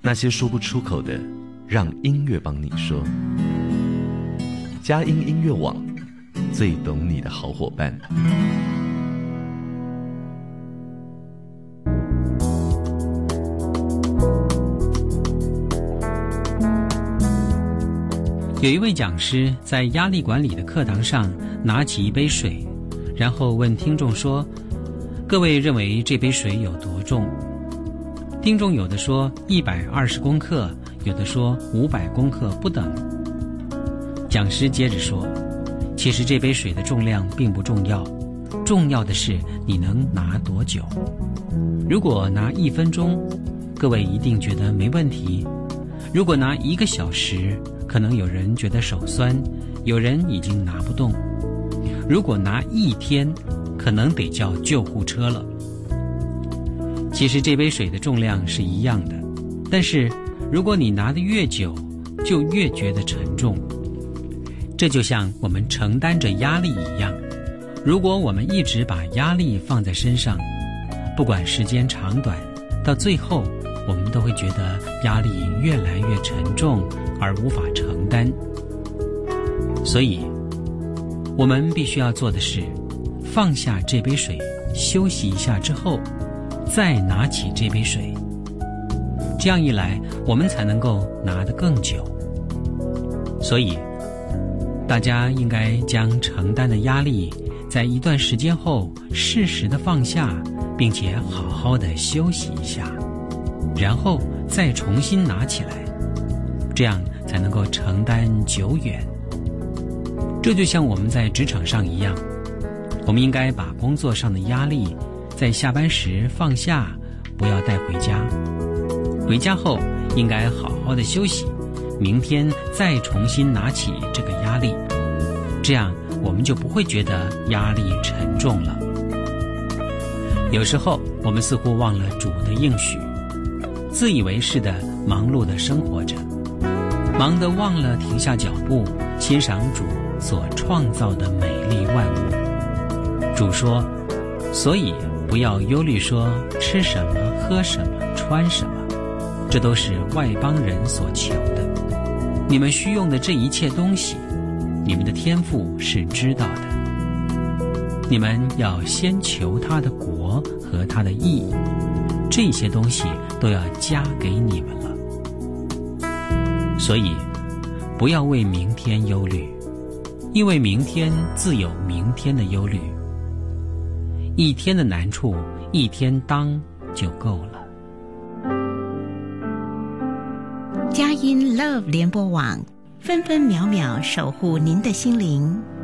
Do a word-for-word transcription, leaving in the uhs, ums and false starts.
那些说不出口的，让音乐帮你说。佳音音乐网，最懂你的好伙伴。 有一位讲师在压力管理的课堂上拿起一杯水，然后问听众说：各位认为这杯水有多重？听众有的说一百二十公克，有的说五百公克不等。讲师接着说，其实这杯水的重量并不重要，重要的是你能拿多久。如果拿一分钟，各位一定觉得没问题；如果拿一个小时，可能有人觉得手酸，有人已经拿不动；如果拿一天，可能得叫救护车了。其实这杯水的重量是一样的，但是如果你拿得越久，就越觉得沉重。这就像我们承担着压力一样，如果我们一直把压力放在身上，不管时间长短，到最后我们都会觉得压力越来越沉重而无法承担。所以我们必须要做的是放下这杯水，休息一下之后再拿起这杯水，这样一来我们才能够拿得更久。所以大家应该将承担的压力在一段时间后适时的放下，并且好好的休息一下，然后再重新拿起来，这样才能够承担久远。这就像我们在职场上一样，我们应该把工作上的压力在下班时放下，不要带回家。回家后应该好好的休息，明天再重新拿起这个压力，这样我们就不会觉得压力沉重了。有时候我们似乎忘了主的应许，自以为是的忙碌的生活着，忙得忘了停下脚步，欣赏主所创造的美丽万物。主说，所以不要忧虑说吃什么喝什么穿什么，这都是外邦人所求的。你们需用的这一切东西，你们的天父是知道的。你们要先求他的国和他的义，这些东西都要加给你们了。所以不要为明天忧虑，因为明天自有明天的忧虑。一天的难处，一天当就够了。 佳音 Love 联播网，分分秒秒守护您的心灵。